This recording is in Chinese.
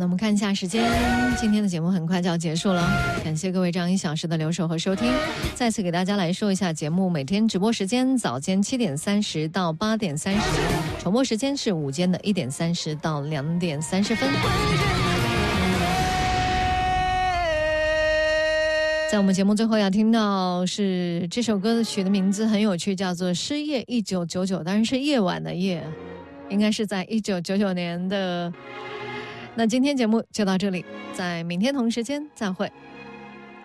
那我们看一下时间，今天的节目很快就要结束了，感谢各位这样1小时的留守和收听。再次给大家来说一下节目每天直播时间：早间7点30到8点30，重播时间是午间的1点30到2点30分。在我们节目最后要听到是这首歌曲的名字很有趣，叫做《失业1999》，当然是夜晚的夜，应该是在1999年的。那今天节目就到这里，在明天同时间再会。